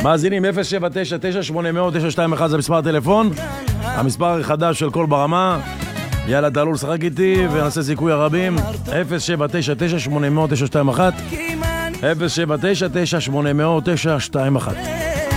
מאזינים 079-980-921 זה מספר הטלפון, המספר החדש של כל ברמה. יאללה, תעלו לשחק איתי ונעשה סיכוי הרבים. 079-980-921 079-980-921